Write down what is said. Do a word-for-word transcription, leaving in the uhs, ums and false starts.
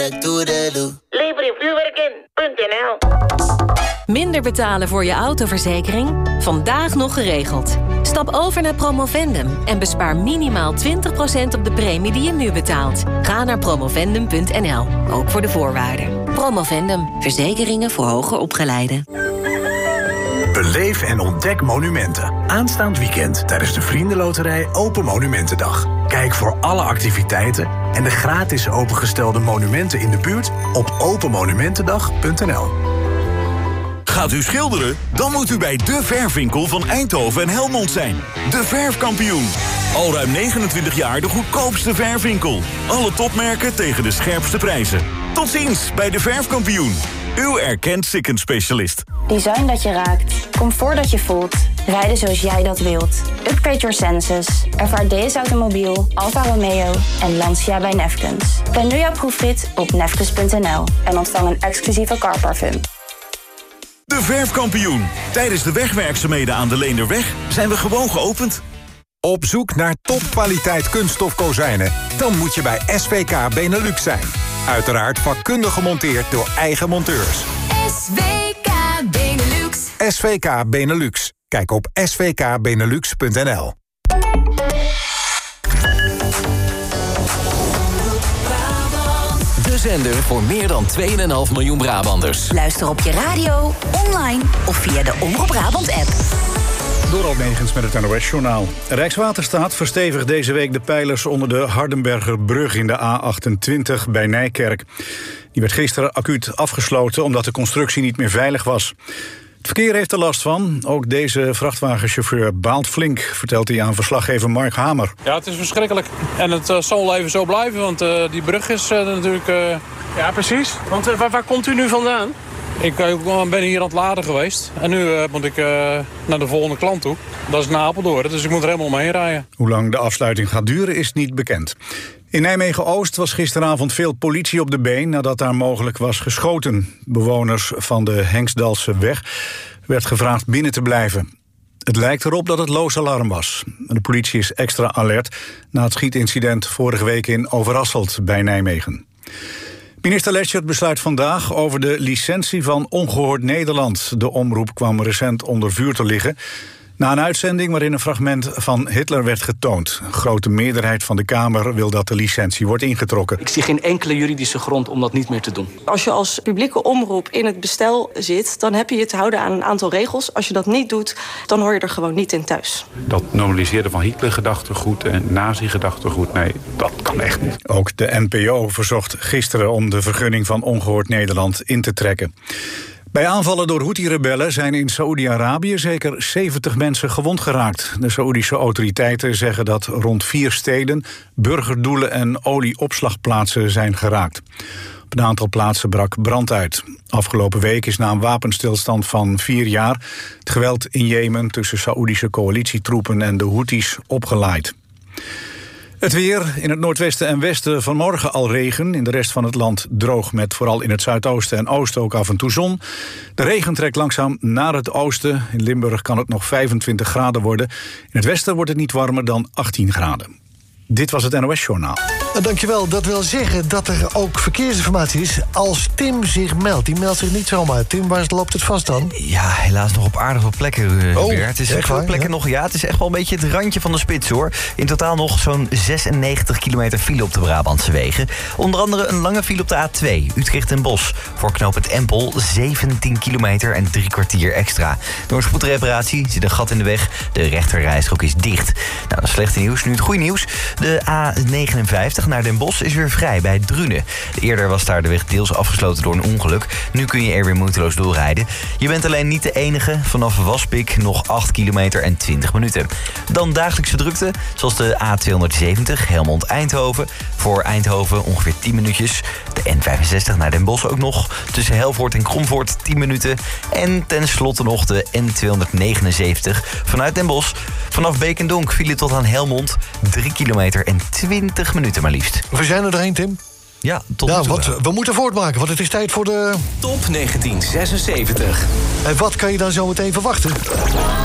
Lever je vuurwerk in punt n l. Minder betalen voor je autoverzekering? Vandaag nog geregeld. Stap over naar Promovendum en bespaar minimaal twintig procent op de premie die je nu betaalt. Ga naar promovendum punt n l, ook voor de voorwaarden. Promovendum, verzekeringen voor hoger opgeleiden. Beleef en ontdek monumenten. Aanstaand weekend tijdens de Vriendenloterij Open Monumentendag. Kijk voor alle activiteiten en de gratis opengestelde monumenten in de buurt op open monumentendag punt n l. Gaat u schilderen? Dan moet u bij De Verfwinkel van Eindhoven en Helmond zijn. De Verfkampioen. Al ruim negenentwintig jaar de goedkoopste verfwinkel. Alle topmerken tegen de scherpste prijzen. Tot ziens bij De Verfkampioen. Uw erkend Sikkens-specialist. Design dat je raakt. Comfort dat je voelt. Rijden zoals jij dat wilt. Upgrade your senses. Ervaar D S Automobiel, Alfa Romeo en Lancia bij Nefkens. Plan nu jouw proefrit op nefkens punt n l en ontvang een exclusieve carparfum. De Verfkampioen. Tijdens de wegwerkzaamheden aan de Leenderweg zijn we gewoon geopend. Op zoek naar topkwaliteit kunststof kozijnen? Dan moet je bij S V K Benelux zijn. Uiteraard vakkundig gemonteerd door eigen monteurs. S V K Benelux. S V K Benelux. Kijk op s v k benelux punt n l. De zender voor meer dan twee komma vijf miljoen Brabanders. Luister op je radio, online of via de Omroep Brabant-app. Dorald Megens met het N O S-journaal. Rijkswaterstaat verstevigt deze week de pijlers onder de Hardenbergerbrug in de A achtentwintig bij Nijkerk. Die werd gisteren acuut afgesloten omdat de constructie niet meer veilig was. Het verkeer heeft er last van. Ook deze vrachtwagenchauffeur baalt flink, vertelt hij aan verslaggever Mark Hamer. Ja, het is verschrikkelijk. En het uh, zal even zo blijven, want uh, die brug is uh, natuurlijk... Uh... Ja, precies. Want uh, waar, waar komt u nu vandaan? Ik uh, ben hier aan het laden geweest. En nu uh, moet ik uh, naar de volgende klant toe. Dat is naar Apeldoorn, dus ik moet er helemaal omheen rijden. Hoe lang de afsluiting gaat duren is niet bekend. In Nijmegen-Oost was gisteravond veel politie op de been nadat daar mogelijk was geschoten. Bewoners van de Henksdalse weg werd gevraagd binnen te blijven. Het lijkt erop dat het loos alarm was. De politie is extra alert na het schietincident vorige week in Overasselt bij Nijmegen. Minister Leschert besluit vandaag over de licentie van Ongehoord Nederland. De omroep kwam recent onder vuur te liggen na een uitzending waarin een fragment van Hitler werd getoond. Een grote meerderheid van de Kamer wil dat de licentie wordt ingetrokken. Ik zie geen enkele juridische grond om dat niet meer te doen. Als je als publieke omroep in het bestel zit, dan heb je je te houden aan een aantal regels. Als je dat niet doet, dan hoor je er gewoon niet in thuis. Dat normaliseren van Hitler-gedachtegoed en nazi-gedachtegoed, nee, dat kan echt niet. Ook de N P O verzocht gisteren om de vergunning van Ongehoord Nederland in te trekken. Bij aanvallen door Houthi-rebellen zijn in Saoedi-Arabië zeker zeventig mensen gewond geraakt. De Saoedische autoriteiten zeggen dat rond vier steden burgerdoelen en olieopslagplaatsen zijn geraakt. Op een aantal plaatsen brak brand uit. Afgelopen week is na een wapenstilstand van vier jaar het geweld in Jemen tussen Saoedische coalitietroepen en de Houthis opgelaaid. Het weer, in het noordwesten en westen vanmorgen al regen. In de rest van het land droog met vooral in het zuidoosten en oosten ook af en toe zon. De regen trekt langzaam naar het oosten. In Limburg kan het nog vijfentwintig graden worden. In het westen wordt het niet warmer dan achttien graden. Dit was het N O S-journaal. Dankjewel. Dat wil zeggen dat er ook verkeersinformatie is als Tim zich meldt. Die meldt zich niet zomaar. Tim, waar loopt het vast dan? Ja, helaas nog op aardige plekken. Uh, oh, weer. Het is echt veel waar, plekken ja? nog. Ja, het is echt wel een beetje het randje van de spits, hoor. In totaal nog zo'n zesennegentig kilometer file op de Brabantse wegen. Onder andere een lange file op de A twee, Utrecht en Bosch. Voor knooppunt Empel zeventien kilometer en drie kwartier extra. Door een spoedreparatie zit een gat in de weg. De rechterrijstrook is dicht. Nou, dat is slechte nieuws. Nu het goede nieuws. De A negenenvijftig naar Den Bosch is weer vrij bij Drunen. Eerder was daar de weg deels afgesloten door een ongeluk. Nu kun je er weer moeiteloos doorrijden. Je bent alleen niet de enige. Vanaf Waspik nog acht kilometer en twintig minuten. Dan dagelijkse drukte, zoals de A tweehonderdzeventig Helmond-Eindhoven. Voor Eindhoven ongeveer tien minuutjes. De N vijfenzestig naar Den Bosch ook nog. Tussen Helvoort en Kromvoort tien minuten. En tenslotte nog de N tweehonderdnegenenzeventig vanuit Den Bosch. Vanaf Beekendonk file tot aan Helmond. drie kilometer en twintig minuten maar liefst. We zijn er doorheen, Tim. Ja, tot ja, nu toe. wat, we moeten voortmaken, want het is tijd voor de... Top negentien zesenzeventig. En wat kan je dan zo meteen verwachten?